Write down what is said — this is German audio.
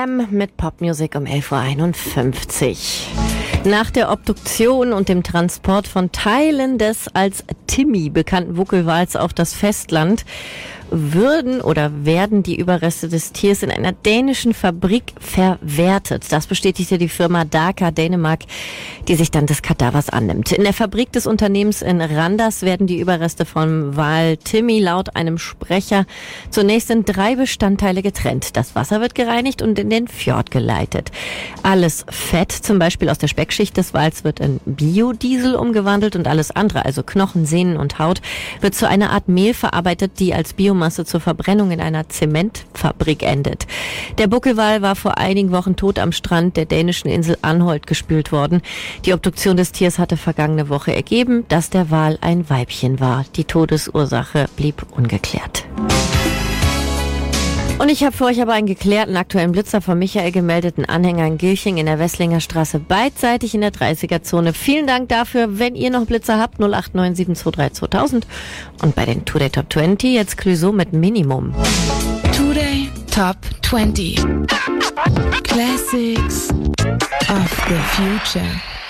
M mit Popmusik um 11.51 Uhr. Nach der Obduktion und dem Transport von Teilen des als Timmy bekannten Buckelwals auf das Festland werden die Überreste des Tiers in einer dänischen Fabrik verwertet. Das bestätigte die Firma Daka Dänemark, die sich dann des Kadavers annimmt. In der Fabrik des Unternehmens in Randers werden die Überreste vom Wal Timmy laut einem Sprecher zunächst in 3 Bestandteile getrennt. Das Wasser wird gereinigt und in den Fjord geleitet. Alles Fett, zum Beispiel aus der Speckschicht des Wals, wird in Biodiesel umgewandelt und alles andere, also Knochen, Sehnen und Haut, wird zu einer Art Mehl verarbeitet, die als Biomasse zur Verbrennung in einer Zementfabrik endet. Der Buckelwal war vor einigen Wochen tot am Strand der dänischen Insel Anholt gespült worden. Die Obduktion des Tiers hatte vergangene Woche ergeben, dass der Wal ein Weibchen war. Die Todesursache blieb ungeklärt. Und ich habe für euch aber einen geklärten aktuellen Blitzer von Michael gemeldeten Anhänger in Gilching in der Wesslinger Straße beidseitig in der 30er-Zone. Vielen Dank dafür. Wenn ihr noch Blitzer habt, 0897 223 2000. Und bei den Today Top 20 jetzt Clouseau mit Minimum. Today Top 20. Classics of the Future.